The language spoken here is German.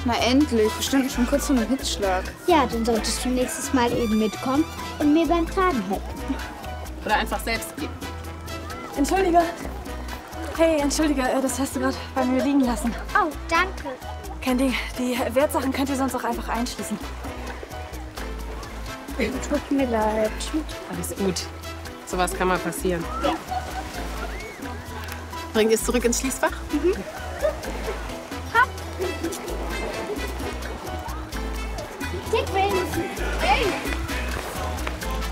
Na endlich, bestimmt schon kurz vor einem Hitzschlag. Ja, dann solltest du nächstes Mal eben mitkommen und mir beim Tragen helfen. Oder einfach selbst gehen. Entschuldige. Hey, entschuldige, das hast du gerade bei mir liegen lassen. Oh, danke. Candy, die Wertsachen könnt ihr sonst auch einfach einschließen. Tut mir leid. Alles gut. Sowas kann mal passieren. Ja. Bringt ihr es zurück ins Schließfach? Mhm. Dick Wings. Hey.